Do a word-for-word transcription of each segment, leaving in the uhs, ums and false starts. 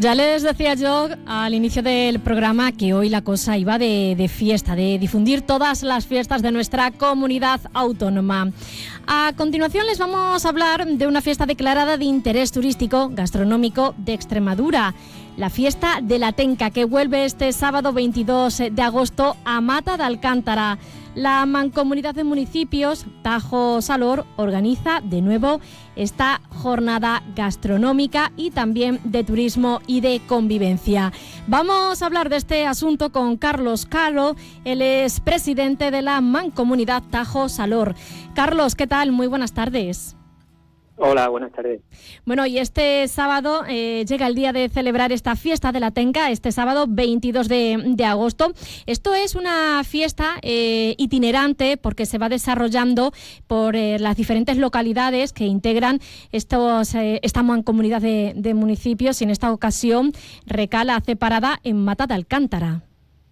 Ya les decía yo al inicio del programa que hoy la cosa iba de, de fiesta, de difundir todas las fiestas de nuestra comunidad autónoma. A continuación les vamos a hablar de una fiesta declarada de interés turístico gastronómico de Extremadura, la fiesta de la Tenca, que vuelve este sábado veintidós de agosto a Mata de Alcántara. La Mancomunidad de Municipios Tajo Salor organiza de nuevo esta jornada gastronómica y también de turismo y de convivencia. Vamos a hablar de este asunto con Carlos Caro, él es presidente de la Mancomunidad Tajo Salor. Carlos, ¿qué tal? Muy buenas tardes. Hola, buenas tardes. Bueno, y este sábado eh, llega el día de celebrar esta fiesta de la Tenca, este sábado veintidós de agosto. Esto es una fiesta eh, itinerante porque se va desarrollando por eh, las diferentes localidades que integran estos, eh, esta mancomunidad de, de municipios, y en esta ocasión recala hace parada en Mata de Alcántara.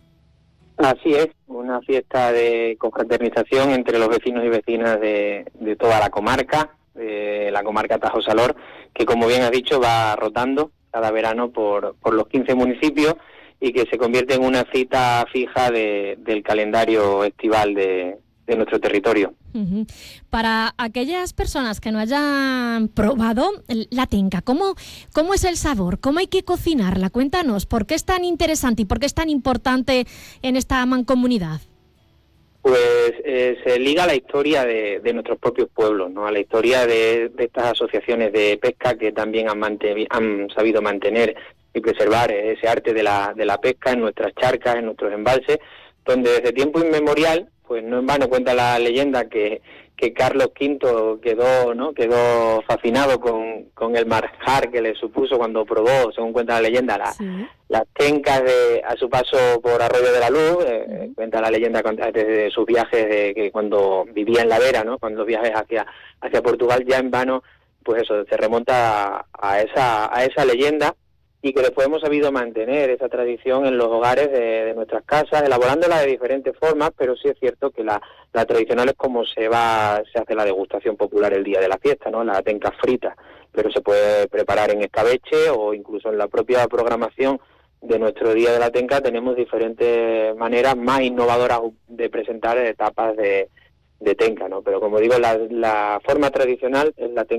Así es, una fiesta de confraternización entre los vecinos y vecinas de, de toda la comarca, de la comarca Tajo Salor, que como bien has dicho va rotando cada verano por, por los quince municipios y que se convierte en una cita fija de, del calendario estival de, de nuestro territorio. Uh-huh. Para aquellas personas que no hayan probado la Tenca, ¿cómo, ¿cómo es el sabor? ¿Cómo hay que cocinarla? Cuéntanos, ¿por qué es tan interesante y por qué es tan importante en esta mancomunidad? Pues eh, se liga a la historia de, de nuestros propios pueblos, ¿no? A la historia de, de estas asociaciones de pesca que también han, manten, han sabido mantener y preservar ese arte de la, de la pesca en nuestras charcas, en nuestros embalses, donde desde tiempo inmemorial, pues no en vano cuenta la leyenda que, que Carlos quinto quedó, ¿no? quedó fascinado con, con el manjar que le supuso cuando probó, según cuenta la leyenda, la, sí. las tencas de, a su paso por Arroyo de la Luz. Eh, uh-huh. Cuenta la leyenda de sus viajes, de que cuando vivía en la Vera, ¿no? Cuando los viajes hacia, hacia Portugal, ya en vano, pues eso, se remonta a, a, esa, a esa leyenda, y que después hemos sabido mantener esa tradición en los hogares de, de nuestras casas, elaborándola de diferentes formas, pero sí es cierto que la, la tradicional es como se va se hace la degustación popular el día de la fiesta, ¿no? La tenca frita, pero se puede preparar en escabeche o incluso en la propia programación de nuestro día de la Tenca tenemos diferentes maneras más innovadoras de presentar etapas de, de Tenca, ¿no? Pero como digo, la, la forma tradicional es la Tenca